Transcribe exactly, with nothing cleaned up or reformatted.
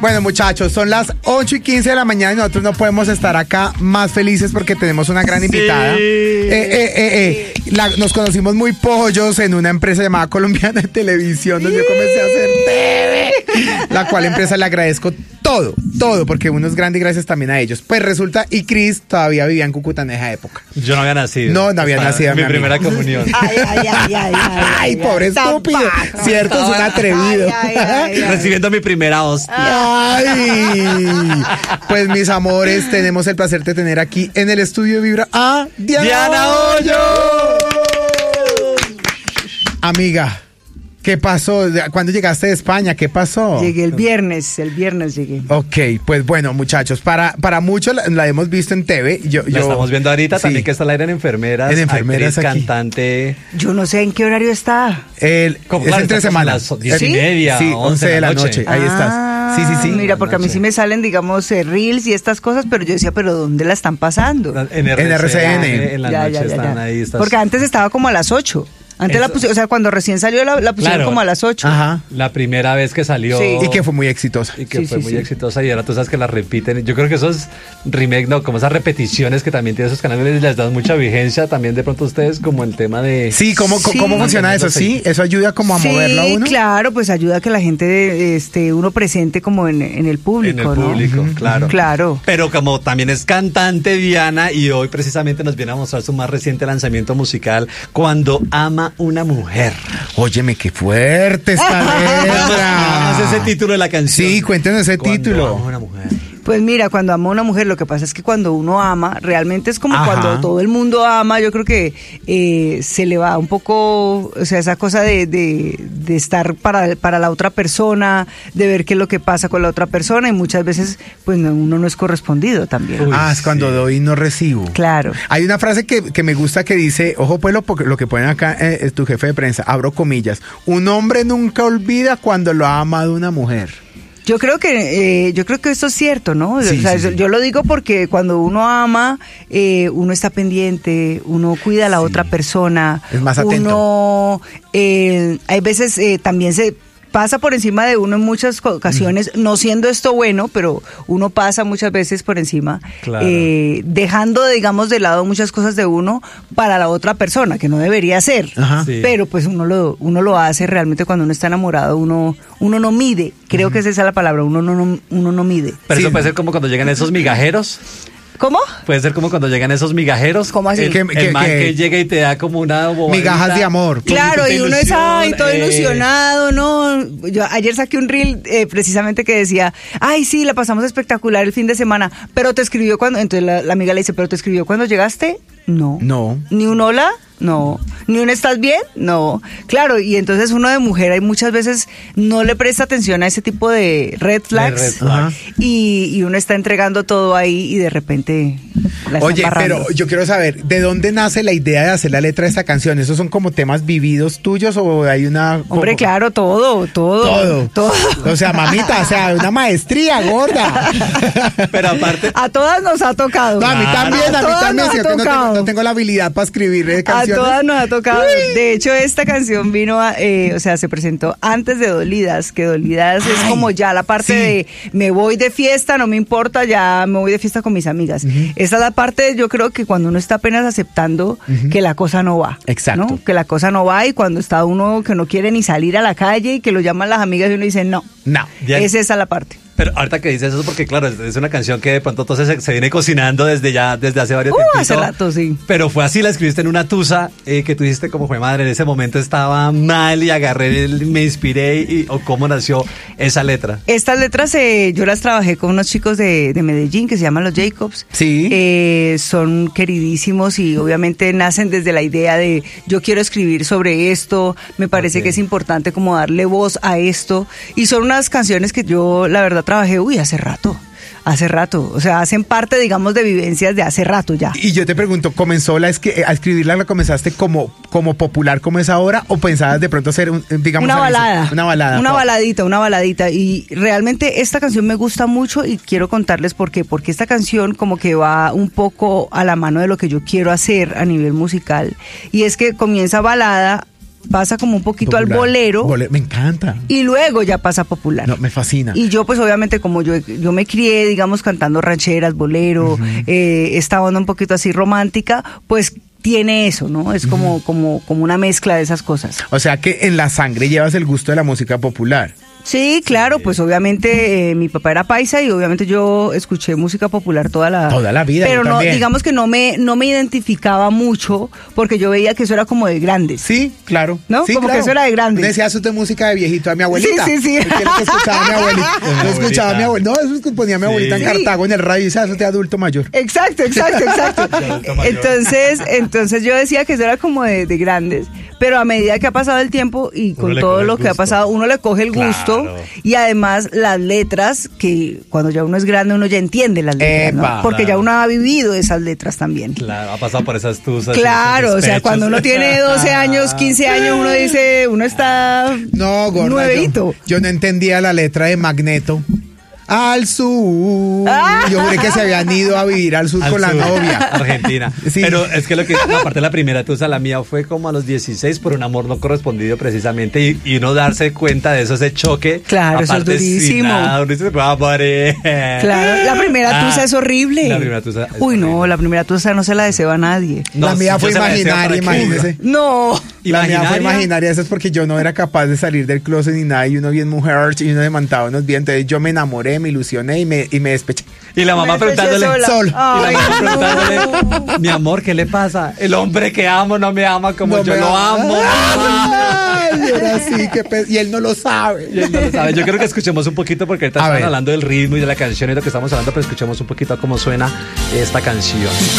Bueno, muchachos, son las ocho y quince de la mañana y nosotros no podemos estar acá más felices porque tenemos una gran invitada. Sí. Eh, eh, eh, eh. La, nos conocimos muy pollos en una empresa llamada Colombiana de Televisión, donde yo comencé a hacer T V. La cual empresa le agradezco todo, todo, porque uno es grande y gracias también a ellos. Pues resulta, y Cris todavía vivía en Cúcuta en esa época. Yo no había nacido. No, no había nacido. Mi, mi primera comunión. Ay, ay, ay, ay, ay, ay, ay pobre estúpido. Cierto, es un atrevido. Ay, ay, ay, Recibiendo mi primera hostia. Ay, pues mis amores, tenemos el placer de tener aquí en el estudio de Vibra a Diana, Diana Hoyo. Amiga, ¿qué pasó? ¿Cuándo llegaste de España? ¿Qué pasó? Llegué el viernes, el viernes llegué. Ok, pues bueno, muchachos, para, para muchos la, la hemos visto en T V. Yo, La yo, estamos viendo ahorita, sí. También que está al aire en Enfermeras. En Enfermeras actriz, aquí. Cantante. Yo no sé en qué horario está. El, Como, es claro, entre está como semanas. las diez y ¿Sí? media, Sí, once de la noche. Ahí Ah, estás. Sí, sí, sí. Mira, porque a mí sí me salen, digamos, eh, reels y estas cosas, pero yo decía, ¿pero dónde la están pasando? En R C N. En la Ya, noche ya, ya, están ya. ahí. Estás... Porque antes estaba como a las ocho. Antes Eso. la pusieron, o sea, cuando recién salió la, la pusieron Claro. como a las ocho. Ajá. La primera vez que salió. Sí. Y que fue muy exitosa. Y que Sí, fue sí, muy sí. exitosa y ahora tú sabes que la repiten. Yo creo que esos remake, no, como esas repeticiones que también tienen esos canales les dan mucha vigencia también de pronto a ustedes como el tema de... Sí, ¿cómo, Sí. ¿cómo funciona eso? Sí, eso ayuda como a Sí, moverlo a uno. claro, pues ayuda a que la gente, este, uno presente como en, en el público, En el ¿no? público, Ujú, claro. Claro. Pero como también es cantante Diana y hoy precisamente nos viene a mostrar su más reciente lanzamiento musical, Cuando ama una mujer. Óyeme, qué fuerte esta Nada más letra. ese título de la canción. Sí, cuéntenos ese Cuando título. ama una mujer. Pues mira, cuando ama a una mujer, lo que pasa es que cuando uno ama, realmente es como Ajá. cuando todo el mundo ama, yo creo que eh, se le va un poco, o sea, esa cosa de, de, de estar para, para la otra persona, de ver qué es lo que pasa con la otra persona y muchas veces pues no, uno no es correspondido también. Uy, Ah, es cuando sí. doy y no recibo. Claro. Hay una frase que, que me gusta que dice, ojo pues lo, lo que ponen acá eh, es tu jefe de prensa, abro comillas, un hombre nunca olvida cuando lo ha amado una mujer. Yo creo que eh, yo creo que esto es cierto, ¿no? Sí, o sea, sí, sí. yo lo digo porque cuando uno ama, eh, uno está pendiente, uno cuida a la Sí. otra persona, Es más atento. uno eh, hay veces eh, también se pasa por encima de uno en muchas ocasiones, mm. no siendo esto bueno, pero uno pasa muchas veces por encima, Claro. eh, dejando, digamos, de lado muchas cosas de uno para la otra persona, que no debería ser. Ajá. Sí. Pero pues uno lo uno lo hace realmente cuando uno está enamorado, uno uno no mide, creo uh-huh. que esa es la palabra, uno no, no uno no mide. Pero Sí. eso puede ser como cuando llegan esos migajeros. ¿Cómo? Puede ser como cuando llegan esos migajeros. ¿Cómo así? El, Que- el que- man que- que llega y te da como una bobadita. Migajas de amor. Claro, Poquito y uno es ilusión, ay, todo eh. ilusionado, ¿no? Yo ayer saqué un reel eh, precisamente que decía, ay, sí, la pasamos espectacular el fin de semana, pero te escribió cuando, entonces la, la amiga le dice, pero te escribió cuando llegaste, no. No. Ni un hola, no. Ni un estás bien, no. Claro, y entonces uno de mujer hay muchas veces no le presta atención a ese tipo de red flags, red flags. y, y uno está entregando todo ahí y de repente la está Oye, embarrando. pero yo quiero saber, ¿de dónde nace la idea de hacer la letra de esta canción? ¿Esos son como temas vividos tuyos o hay una... Hombre, como- claro, todo, todo. Todo. Todo. O sea, mamita, o sea, una maestría gorda. Pero aparte, A todas nos ha tocado. No, a mí Claro. también, a mí todas también, nos sino ha que no tocado. tengo, no tengo la habilidad para escribir eh, A canciones. todas nos ha tocado. De hecho, esta canción vino, a, eh, o sea, se presentó antes de Dolidas, que Dolidas es Ay, como ya la parte sí. de me voy de fiesta, no me importa, ya me voy de fiesta con mis amigas. Ujú. Esta es la parte, yo creo que cuando uno está apenas aceptando Ujú. que la cosa no va. Exacto. ¿no? Que la cosa no va y cuando está uno que no quiere ni salir a la calle y que lo llaman las amigas y uno dice no. No. Ya- Es esa la parte. pero ahorita que dices eso, porque claro, es, es una canción que de pronto entonces se, se viene cocinando desde ya, desde hace varios Uh, tiempos. hace rato, sí. Pero fue así, la escribiste en una tusa, eh, que tú dijiste como fue madre, en ese momento estaba mal y agarré, el- me inspiré y, o cómo nació esa letra. Estas letras eh, yo las trabajé con unos chicos de, de Medellín que se llaman los Jacobs. Sí. Eh, son queridísimos y obviamente nacen desde la idea de yo quiero escribir sobre esto, me parece Ok. que es importante como darle voz a esto. Y son unas canciones que yo la verdad trabajé, uy, hace rato. Hace rato, o sea, hacen parte, digamos, de vivencias de hace rato ya. Y yo te pregunto, ¿comenzó la esqui- a escribirla, la comenzaste como, como popular como es ahora o pensabas de pronto hacer, un, digamos... Una algo así? balada. Una balada. Una pop? baladita, una baladita. Y realmente esta canción me gusta mucho y quiero contarles por qué. Porque esta canción como que va un poco a la mano de lo que yo quiero hacer a nivel musical. Y es que comienza balada, pasa como un poquito Popular. al bolero, Bole- me encanta. y luego ya pasa a popular. No, me fascina. Y yo, pues obviamente, como yo, yo me crié, digamos, cantando rancheras, bolero, uh-huh. eh, esta onda un poquito así romántica, pues tiene eso, ¿no? Es como, uh-huh. como, como una mezcla de esas cosas. O sea que en la sangre llevas el gusto de la música popular. Sí, claro, pues obviamente eh, mi papá era paisa y obviamente yo escuché música popular toda la toda la vida. Pero yo no, también. digamos que no me no me identificaba mucho porque yo veía que eso era como de grandes. Sí, claro. ¿No? Sí, como claro. que eso era de grandes. Me decía, eso de música de viejito a mi abuelita. Sí, sí, sí. Es que lo que escuchaba mi abuelita. Lo escuchaba mi abuelita. No, eso es que ponía mi abuelita Sí. en Cartago en el radio y decía, eso es de adulto mayor. Exacto, exacto, exacto. entonces, entonces yo decía que eso era como de, de grandes. Pero a medida que ha pasado el tiempo y Uno con le todo coge el lo que ha gusto. pasado, uno le coge el Claro. gusto y además las letras, que cuando ya uno es grande uno ya entiende las letras, Epa, ¿no? Porque claro. ya uno ha vivido esas letras también. Claro, ha pasado por esas tuzas. y Claro, esos o sea, despechos. cuando uno tiene doce años, quince años, uno dice, uno está No, gorda. nuevito. Yo, yo no entendía la letra de Magneto. Al sur. Ah. Yo juré que se habían ido a vivir al sur Al con la sur, novia. Argentina. Sí. Pero es que lo que, no, aparte la primera tusa, la mía fue como a los dieciséis por un amor no correspondido precisamente y, y uno darse cuenta de eso, ese choque. Claro, eso es aparte, sin durísimo. nada, uno dice, "Va a morir". Claro, la primera Ah, tusa es horrible. La primera tusa es Uy, no, horrible. la primera tusa no se la deseo a nadie. No, la mía yo fue se la deseo imaginaria, para que- imagínese. No. La mía fue ¿Imaginaria? imaginaria, eso es porque yo no era capaz de salir del closet ni nada y uno bien mujer y uno demandaba unos bien, entonces yo me enamoré, me ilusioné y me, y me despeché. Y la mamá Me despeché preguntándole, sola. Sol. y la Ay, mamá no. preguntándole, mi amor, ¿qué le pasa? El hombre que amo no me ama como No yo me lo ama. amo. Ay, era así, qué pe- y él no lo sabe. Y él no lo sabe. Yo creo que escuchemos un poquito porque ahorita A están ver. hablando del ritmo y de la canción y de lo que estamos hablando, pero escuchemos un poquito cómo suena esta canción.